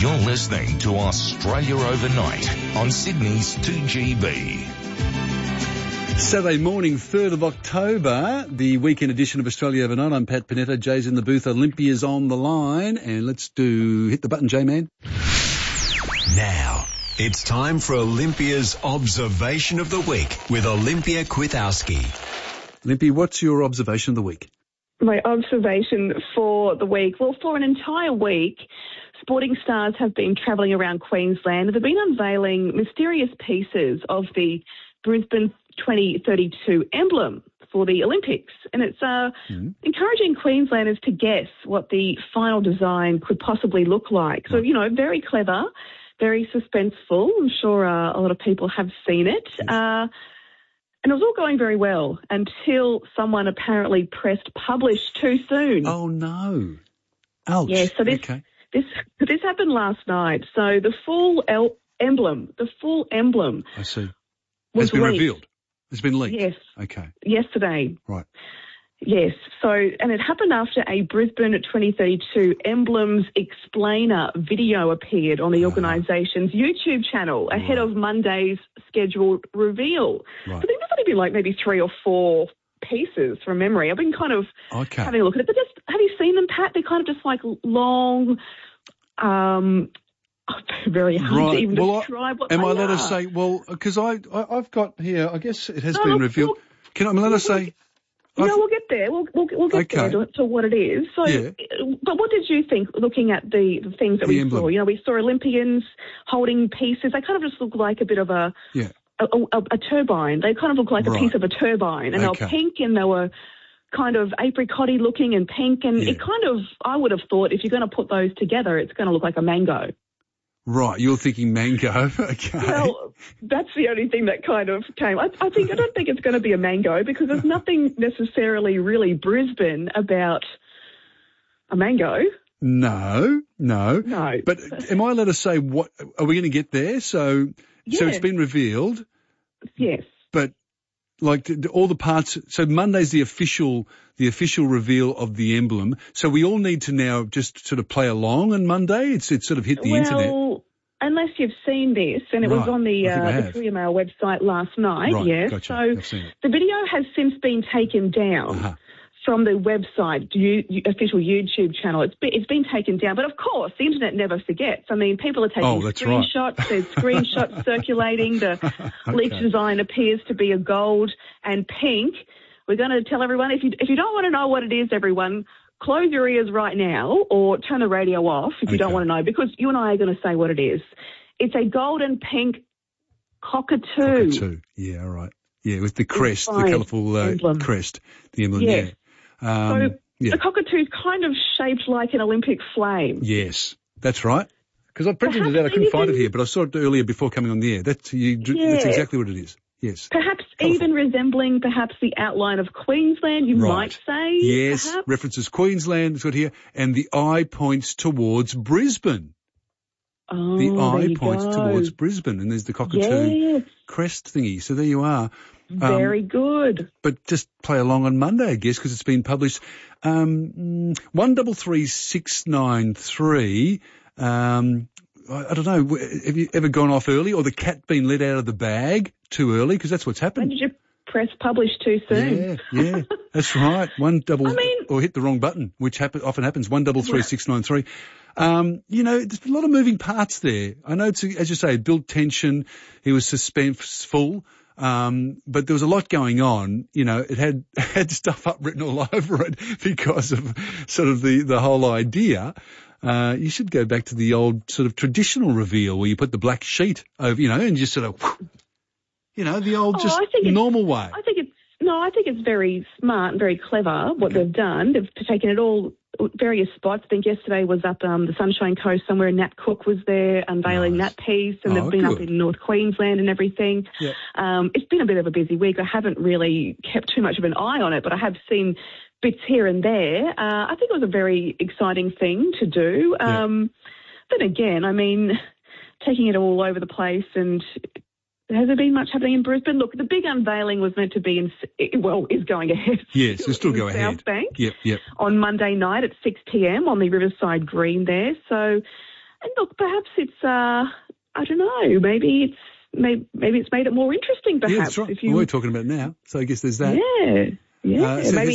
You're listening to Australia Overnight on Sydney's 2GB. Saturday morning, 3rd of October, the weekend edition of Australia Overnight. I'm Pat Panetta. Jay's in the booth. Olympia's on the line. And let's hit the button, J-Man. Now, it's time for Olympia's Observation of the Week with Olympia Kwiatkowski. Olympia, what's your observation of the week? My observation for the week, well, for an entire week, sporting stars have been travelling around Queensland. They've been unveiling mysterious pieces of the Brisbane 2032 emblem for the Olympics. And it's encouraging Queenslanders to guess what the final design could possibly look like. So, very clever, very suspenseful. I'm sure a lot of people have seen it. Yes. And it was all going very well until someone apparently pressed publish too soon. Oh, no. Ouch. Yeah, so this happened last night. So the full emblem, I see, has been revealed. It's been leaked. Yes. Okay. Yesterday. Right. Yes. So, and it happened after a Brisbane 2032 Emblems Explainer video appeared on the organisation's YouTube channel ahead of Monday's scheduled reveal. Right. I think there's only been maybe 3 or 4 pieces from memory. I've been kind of having a look at it. But have you seen them, Pat? They're kind of just long, very hard to even describe what they are. Am I allowed to say, because I've got here, I guess it has been revealed. Am I allowed to say? We'll get there. We'll get there to what it is. So, But what did you think looking at the things that we saw? We saw Olympians holding pieces. They kind of just look like a bit of a turbine. They kind of look like a piece of a turbine. And they were pink and they were kind of apricot-y looking and pink. And it kind of, I would have thought if you're going to put those together, it's going to look like a mango. Right, you're thinking mango. Okay. Well, that's the only thing that kind of came. I don't think it's going to be a mango because there's nothing necessarily really Brisbane about a mango. No. But am I allowed to say what are we going to get there? So it's been revealed. Yes. But all the parts. So Monday's the official reveal of the emblem. So we all need to now just sort of play along on Monday. It's sort of hit the internet. Well, unless you've seen this, and it was on the Courier Mail website last night. Right, yes. Gotcha. So the video has since been taken down from the website, official YouTube channel. It's been taken down, but of course the internet never forgets. I mean, people are taking screenshots. Right. There's screenshots circulating. The leaked design appears to be a gold and pink. We're going to tell everyone, if you don't want to know what it is, everyone, close your ears right now or turn the radio off if you don't want to know, because you and I are going to say what it is. It's a gold and pink cockatoo. Yeah, all right. Yeah, with the crest, the colourful crest, the emblem. Yes. Yeah. The cockatoo's kind of shaped like an Olympic flame. Yes, that's right. Because I printed it out. I couldn't find it here, but I saw it earlier before coming on the air. That's exactly what it is. Yes. Perhaps even resembling the outline of Queensland, you might say. Yes, perhaps. References Queensland, it's got here, and the eye points towards Brisbane. Oh, the eye points towards Brisbane, and there's the cockatoo crest thingy. So there you are. Very good. But just play along on Monday, I guess, because it's been published. 133693. I don't know, have you ever gone off early or the cat been let out of the bag too early? Because that's what's happened. When did you press publish too soon? Yeah, that's right. Or hit the wrong button, which often happens. 133693. There's a lot of moving parts there. I know it's, as you say, it built tension. It was suspenseful. But there was a lot going on. It had stuff written all over it because of sort of the whole idea. You should go back to the old sort of traditional reveal where you put the black sheet over, and just sort of, the old normal way. I think it's very smart and very clever what they've done. They've taken it all various spots. I think yesterday was up the Sunshine Coast somewhere. Nat Cook was there unveiling that piece, and they've been up in North Queensland and everything. Yeah. It's been a bit of a busy week. I haven't really kept too much of an eye on it, but I have seen bits here and there. I think it was a very exciting thing to do. Then again, I mean, taking it all over the place, and has there been much happening in Brisbane? Look, the big unveiling was meant to be is going ahead. Yes, it'll still go ahead. South Bank. Yep. On Monday night at 6 p.m. on the Riverside Green there. So, And look, perhaps it's, I don't know, maybe it's made it more interesting, perhaps. Yeah, that's right. We're talking about it now, so I guess there's that. Yeah, maybe